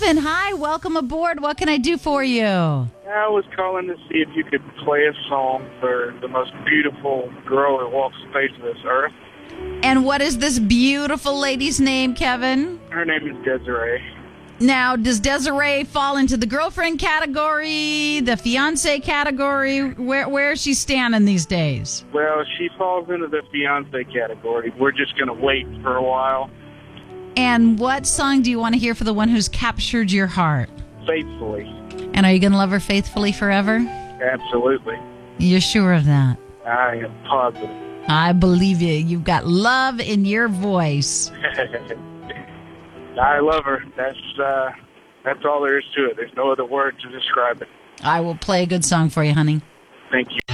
Kevin, hi. Welcome aboard. What can I do for you? I was calling to see if you could play a song for the most beautiful girl that walks the face of this earth. And what is this beautiful lady's name, Kevin? Her name is Desiree. Now, does Desiree fall into the girlfriend category, the fiance category? Where is she standing these days? Well, she falls into the fiance category. We're just going to wait for a while. And what song do you want to hear for the one who's captured your heart? Faithfully. And are you going to love her faithfully forever? Absolutely. You're sure of that? I am positive. I believe you. You've got love in your voice. I love her. That's all there is to it. There's no other word to describe it. I will play a good song for you, honey. Thank you.